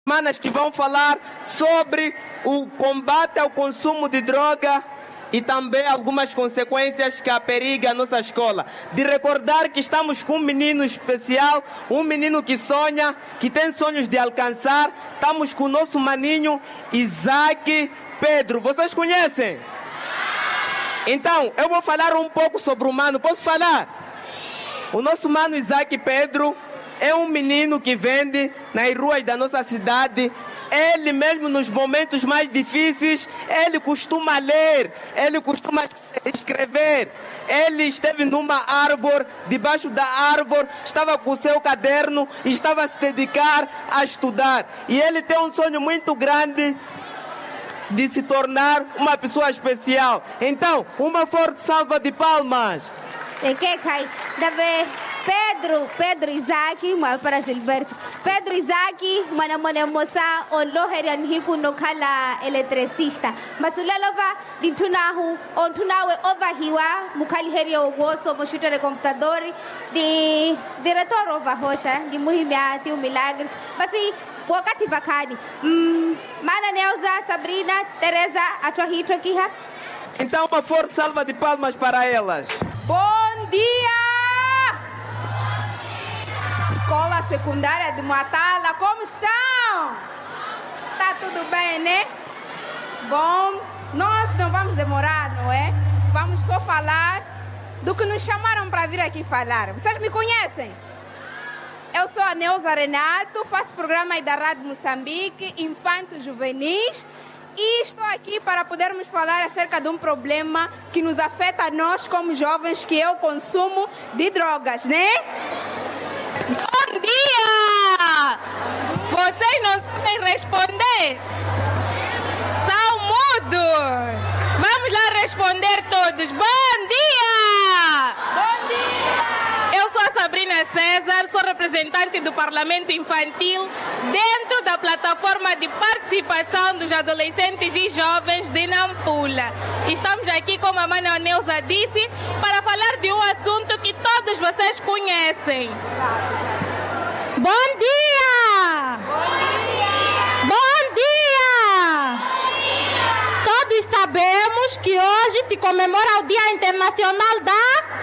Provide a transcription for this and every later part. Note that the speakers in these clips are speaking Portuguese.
semanas que vão falar sobre o combate ao consumo de droga e também algumas consequências que aperigam a nossa escola. De recordar que estamos com um menino especial, um menino que sonha, que tem sonhos de alcançar. Estamos com o nosso maninho Isaac Pedro. Vocês conhecem? Então, eu vou falar um pouco sobre o mano. Posso falar? O nosso mano Isaac Pedro é um menino que vende nas ruas da nossa cidade. Ele mesmo nos momentos mais difíceis, ele costuma ler, ele costuma escrever. Ele esteve numa árvore, debaixo da árvore, estava com o seu caderno e estava a se dedicar a estudar. E ele tem um sonho muito grande de se tornar uma pessoa especial. Então, uma forte salva de palmas. Pedro Isaac, para Gilberto. Pedro Isaac, mwana moça, oloherian hiku no kala eletricista. Masulalova, dintunahu, ontunawe overhiwa, mukali heria ogoso, moshuta de computador, de diretor overhosha, de muhimia, tio milagres. Basi, wakati bakani. Mana Neuza, Sabrina, Teresa, atuahito kiha. Então, uma forte salva de palmas para elas. Bom dia! Escola Secundária de Matala, como estão? Tá tudo bem, né? Bom, nós não vamos demorar, não é? Vamos só falar do que nos chamaram para vir aqui falar. Vocês me conhecem? Eu sou a Neuza Renato, faço programa aí da Rádio Moçambique, Infantos Juvenis, e estou aqui para podermos falar acerca de um problema que nos afeta a nós como jovens, que é o consumo de drogas, né? Bom dia! Vocês não sabem responder? São mudos! Vamos lá responder todos. Bom dia! Bom dia! Eu sou a Sabrina César, sou representante do Parlamento Infantil dentro da plataforma de participação dos adolescentes e jovens de Nampula. Estamos aqui, como a Mana Neuza disse, para falar de um assunto que todos vocês conhecem. Bom dia! Bom dia! Todos sabemos que hoje se comemora o Dia Internacional da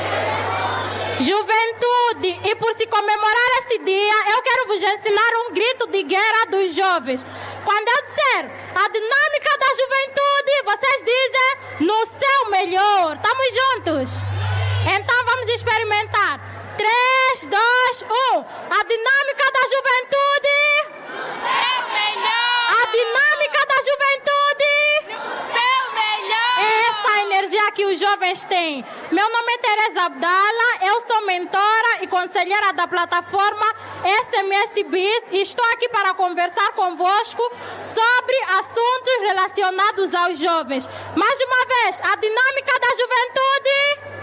Juventude, e por se comemorar esse dia, eu quero vos ensinar um grito de guerra dos jovens. Quando eu disser a dinâmica da juventude, vocês dizem no seu melhor. Estamos juntos? Então vamos experimentar. 3, 2, 1. A dinâmica da juventude. No seu melhor. A dinâmica da juventude. No seu melhor. É essa energia que os jovens têm. Meu nome é Teresa Abdala, eu sou mentora e conselheira da plataforma SMS BIS e estou aqui para conversar convosco sobre assuntos relacionados aos jovens. Mais uma vez, a dinâmica da juventude.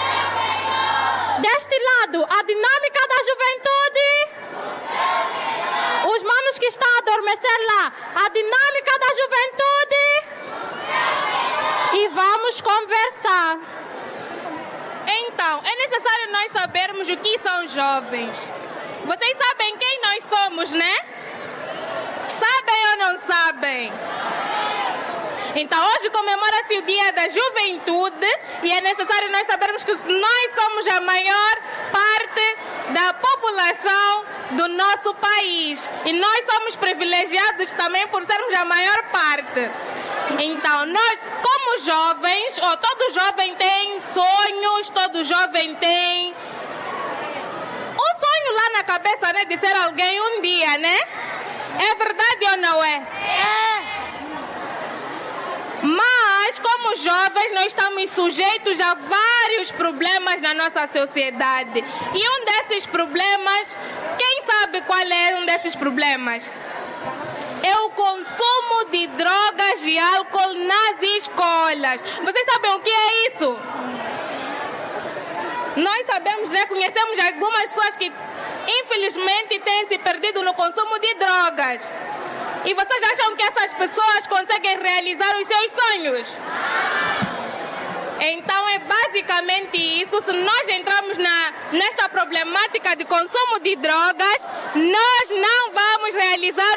Deste lado, a dinâmica da juventude. Os manos que estão a adormecer lá, a dinâmica da juventude. E vamos conversar. Então, é necessário nós sabermos o que são jovens. Vocês sabem quem nós somos, né? Sabem ou não sabem? Então, hoje comemora-se o Dia da Juventude e é necessário nós sabermos que nós somos a maior parte da população do nosso país. E nós somos privilegiados também por sermos a maior parte. Então, nós, como jovens, todo jovem tem sonhos, todo jovem tem um sonho lá na cabeça, né, de ser alguém um dia, né? É verdade ou não é? É. Mas, como jovens, nós estamos sujeitos a vários problemas na nossa sociedade. E um desses problemas, quem sabe qual é um desses problemas? É o consumo de drogas e álcool nas escolas. Vocês sabem o que é isso? Nós sabemos, né? Conhecemos algumas pessoas que, infelizmente, têm se perdido no consumo de drogas. E vocês acham que essas pessoas conseguem realizar os seus sonhos? Então é basicamente isso. Se nós entramos nesta problemática de consumo de drogas, nós não vamos realizar